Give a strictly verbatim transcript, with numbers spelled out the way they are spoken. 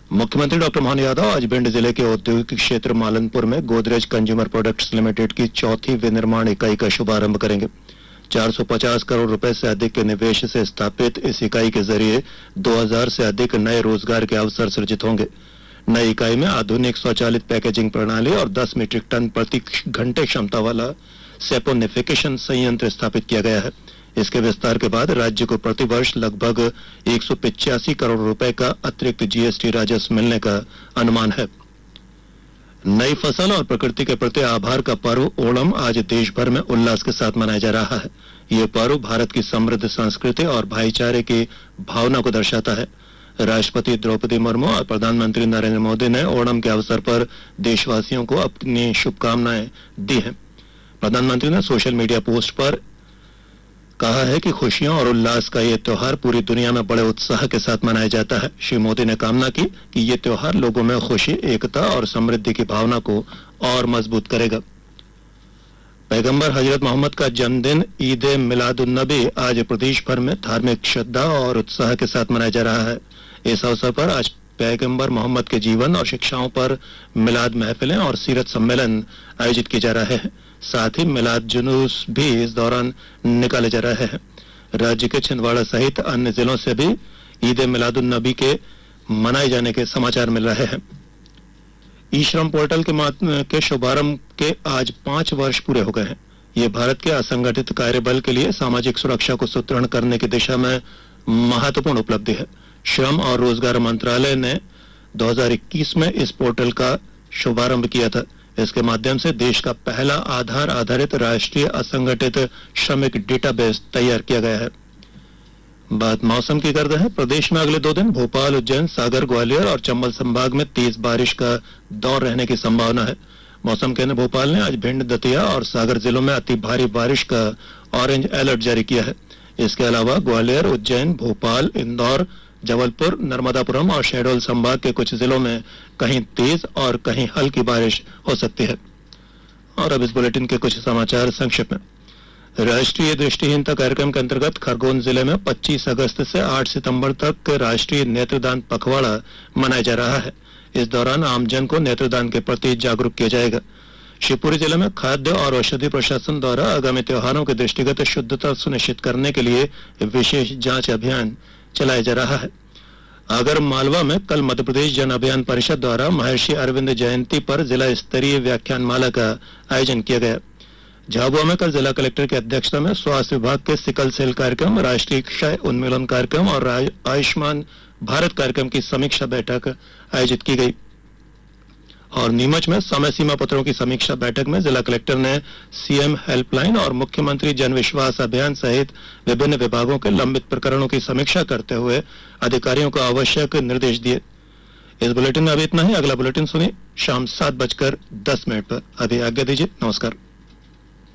मुख्यमंत्री डॉक्टर मोहन यादव आज भिंड जिले के औद्योगिक क्षेत्र मालनपुर में गोदरेज कंज्यूमर प्रोडक्ट्स लिमिटेड की चौथी विनिर्माण इकाई का शुभारंभ करेंगे। चार सौ पचास करोड़ रुपए से अधिक के निवेश से स्थापित इस इकाई के जरिए दो हज़ार से अधिक नए रोजगार के अवसर सृजित होंगे। नई इकाई में आधुनिक स्वचालित पैकेजिंग प्रणाली और दस मीट्रिक टन प्रति घंटे क्षमता वाला सेपोनिफिकेशन संयंत्र स्थापित किया गया है। इसके विस्तार के बाद राज्य को प्रति वर्ष लगभग एक सौ पिचासी करोड़ रुपए का अतिरिक्त जीएसटी राजस्व मिलने का अनुमान है। नई फसल और प्रकृति के प्रति आभार का पर्व ओणम आज देश भर में उल्लास के साथ मनाया जा रहा है। ये पर्व भारत की समृद्ध संस्कृति और भाईचारे की भावना को दर्शाता है। राष्ट्रपति द्रौपदी मुर्मू और प्रधानमंत्री नरेंद्र मोदी ने ओणम के अवसर पर देशवासियों को अपनी शुभकामनाएं दी हैं। प्रधानमंत्री ने सोशल मीडिया पोस्ट पर कहा है कि खुशियों और उल्लास का ये त्योहार पूरी दुनिया में बड़े उत्साह के साथ मनाया जाता है। श्री मोदी ने कामना की कि ये त्योहार लोगों में खुशी, एकता और समृद्धि की भावना को और मजबूत करेगा। पैगंबर हजरत मोहम्मद का जन्मदिन ईद ए मिलादुन्नबी आज प्रदेश भर में धार्मिक श्रद्धा और उत्साह के साथ मनाया जा रहा है। इस अवसर पर आज पैगंबर मोहम्मद के जीवन और शिक्षाओं पर मिलाद महफिलें और सीरत सम्मेलन आयोजित किए जा रहे हैं। साथ ही मिलाद जुलूस भी इस दौरान निकाले जा रहे हैं। राज्य के छिंदवाड़ा सहित अन्य जिलों से भी ईद ए मिलादुन्नबी के मनाए जाने के समाचार मिल रहे हैं। ई श्रम पोर्टल के माध्यम के शुभारंभ के आज पांच वर्ष पूरे हो गए हैं। ये भारत के असंगठित कार्यबल के लिए सामाजिक सुरक्षा को सुदृढ़ करने की दिशा में महत्वपूर्ण उपलब्धि है। श्रम और रोजगार मंत्रालय ने दो हज़ार इक्कीस में इस पोर्टल का शुभारंभ किया था। इसके माध्यम से देश का पहला आधार आधारित राष्ट्रीय असंगठित श्रमिक डेटाबेस तैयार किया गया है। बात मौसम की करते हैं। प्रदेश में अगले दो दिन भोपाल, उज्जैन, सागर, ग्वालियर और चंबल संभाग में तेज बारिश का दौर रहने की संभावना है। मौसम केंद्र भोपाल ने आज भिंड, दतिया और सागर जिलों में अति भारी बारिश का ऑरेंज अलर्ट जारी किया है। इसके अलावा ग्वालियर, उज्जैन, भोपाल, इंदौर, जबलपुर, नर्मदापुरम और शहडोल संभाग के कुछ जिलों में कहीं तेज और कहीं हल्की बारिश हो सकती है। और अब इस बुलेटिन के कुछ समाचार संक्षेप में। राष्ट्रीय दृष्टिहीनता कार्यक्रम के अंतर्गत खरगोन जिले में पच्चीस अगस्त से आठ सितंबर तक राष्ट्रीय नेत्रदान पखवाड़ा मनाया जा रहा है। इस दौरान आमजन को नेत्रदान के प्रति जागरूक किया जाएगा। शिवपुरी जिले में खाद्य और औषधि प्रशासन द्वारा आगामी त्योहारों के दृष्टिगत शुद्धता सुनिश्चित करने के लिए विशेष जांच अभियान चलाया जा रहा है। आगर मालवा में कल मध्य प्रदेश जन अभियान परिषद द्वारा महर्षि अरविंद जयंती पर जिला स्तरीय व्याख्यानमाला का आयोजन किया गया। झाबुआ में कल जिला कलेक्टर की अध्यक्षता में स्वास्थ्य विभाग के सिकल सेल कार्यक्रम, राष्ट्रीय क्षय उन्मूलन कार्यक्रम और आयुष्मान भारत कार्यक्रम की समीक्षा बैठक आयोजित की गई। और नीमच में समय सीमा पत्रों की समीक्षा बैठक में जिला कलेक्टर ने सीएम हेल्पलाइन और मुख्यमंत्री जन विश्वास अभियान सहित विभिन्न विभागों के लंबित प्रकरणों की समीक्षा करते हुए अधिकारियों को आवश्यक निर्देश दिए। इस बुलेटिन में अभी इतना ही। अगला बुलेटिन सुनिए शाम सात बजकर दस मिनट पर। अभी आज्ञा दीजिए। नमस्कार।